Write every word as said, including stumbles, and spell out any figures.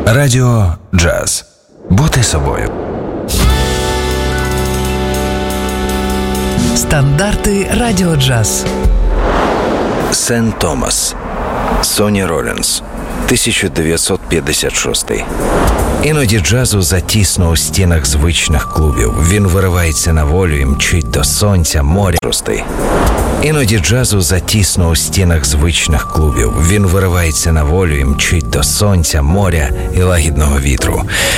Радіо Джаз. Бути собою. Стандарти Радіо Джаз. Сент Томас. Соні Ролінс. тисяча дев'ятсот п'ятдесят шостий. Іноді джазу затісно у стінах звичних клубів. Він виривається на волю і мчить до сонця, моря. Іноді джазу затісно у стінах звичних клубів. Він виривається на волю і мчить до сонця, моря і лагідного вітру.